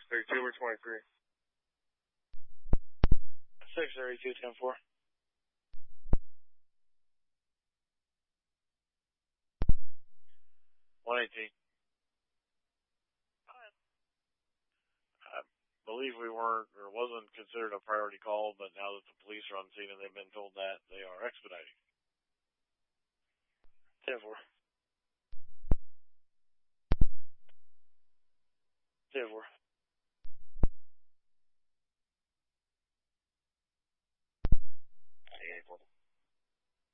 632 or 23. 632, 10-4. 118. I believe we weren't or wasn't considered a priority call, but now that the police are on scene and they've been told that, they are expediting. 10-4.